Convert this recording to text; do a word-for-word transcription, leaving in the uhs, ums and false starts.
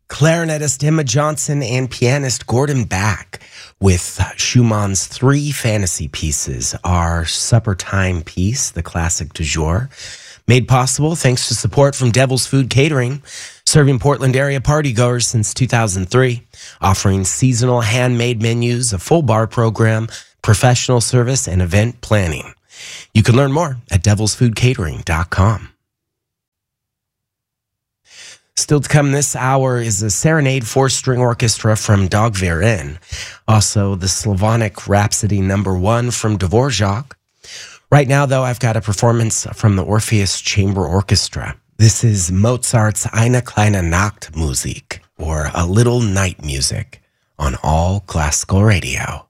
Clarinetist Emma Johnson and pianist Gordon Back with Schumann's three fantasy pieces, our supper time piece, the classic du jour, made possible thanks to support from Devil's Food Catering, serving Portland area partygoers since two thousand three, offering seasonal handmade menus, a full bar program, professional service, and event planning. You can learn more at devils food catering dot com. Still to come this hour is a Serenade four-string orchestra from Dagvir Inn. Also, the Slavonic Rhapsody number one from Dvorak. Right now, though, I've got a performance from the Orpheus Chamber Orchestra. This is Mozart's Eine kleine Nachtmusik, or A Little Night Music, on All Classical Radio.